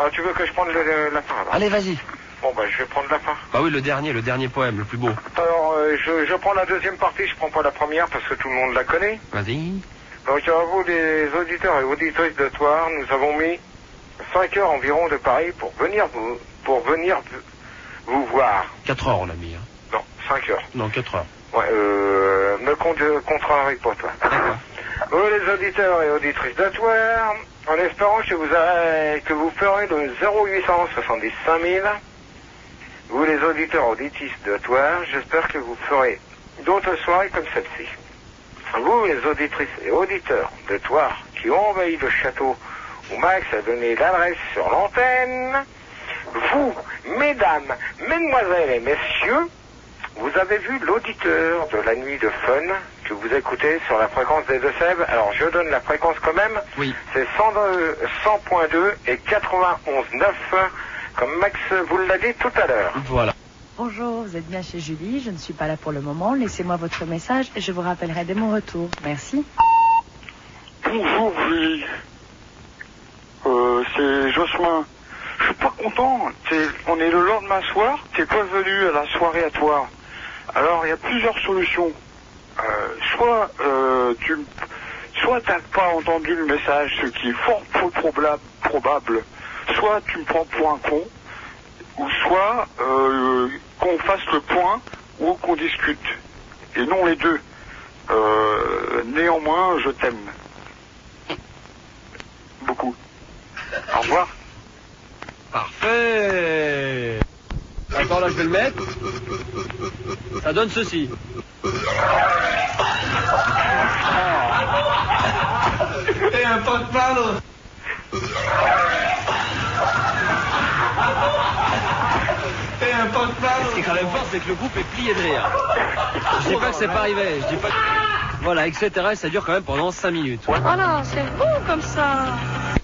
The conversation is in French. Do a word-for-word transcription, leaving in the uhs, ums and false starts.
Ah, tu veux que je prenne le, la fin alors? Allez, vas-y. Bon, bah, je vais prendre la fin. Bah oui, le dernier, le dernier poème, le plus beau. Alors, euh, je, je prends la deuxième partie, je prends pas la première parce que tout le monde la connaît. Vas-y. Donc, à vous, les auditeurs et auditrices de Toire, nous avons mis cinq heures environ de Paris pour venir vous, pour venir vous voir. quatre heures, on l'a mis. Hein. Non, cinq heures. Non, quatre heures. Ouais, euh, me compte, contrarie pas, toi. D'accord. Vous, les auditeurs et auditrices de Toire, en espérant que vous, avez, que vous ferez le zéro huit cent soixante-dix-cinq mille, vous, les auditeurs auditrices de Toire, j'espère que vous ferez d'autres soirées comme celle-ci. Vous, les auditrices et auditeurs de Toire, qui ont envahi le château où Max a donné l'adresse sur l'antenne, vous, mesdames, mesdemoiselles et messieurs, vous avez vu l'auditeur de la nuit de fun que vous écoutez sur la fréquence des Deux-Sèvres. Alors je donne la fréquence quand même. Oui. C'est cent point deux et quatre-vingt-onze point neuf, comme Max vous l'a dit tout à l'heure. Voilà. Bonjour, vous êtes bien chez Julie, je ne suis pas là pour le moment. Laissez-moi votre message et je vous rappellerai dès mon retour. Merci. Bonjour Julie. Euh, c'est Josmin. Je suis pas content. T'es, on est le lendemain soir, t'es pas venu à la soirée à toi. Alors il y a plusieurs solutions. Euh, soit euh, tu, soit t'as pas entendu le message, ce qui est fort peu probable, probable. Soit tu me prends pour un con, ou soit euh, qu'on fasse le point ou qu'on discute. Et non les deux. Euh, néanmoins, je t'aime. Beaucoup. Au revoir. Parfait. D'accord, là je vais le mettre. Ça donne ceci. Et un pot de palo. Et un pot de palo. Ce qui est quand même fort, c'est que le groupe est plié de rire. Je dis pas que c'est pas arrivé, je dis pas que... Voilà, et cetera. Et ça dure quand même pendant cinq minutes. Voilà, c'est beau comme ça.